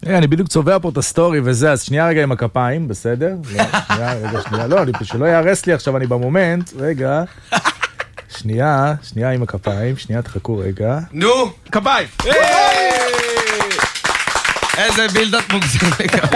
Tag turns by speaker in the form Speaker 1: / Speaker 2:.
Speaker 1: אני בדיוק צובע פה את הסטורי וזה, אז שנייה רגע עם הכפיים, בסדר? שנייה, לא, שלא יערס לי עכשיו, אני במומנט, רגע. שנייה עם הכפיים, שנייה, תחכו רגע.
Speaker 2: נו, כפיים! איזה בילדת מוגזם.